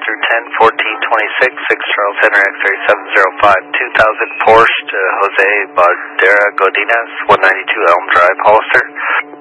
through 10, 14, 26, 6 Charles Henry X-ray 705, 2000 Porsche to Jose Badera Godinez, 192 Elm Drive, Hollister.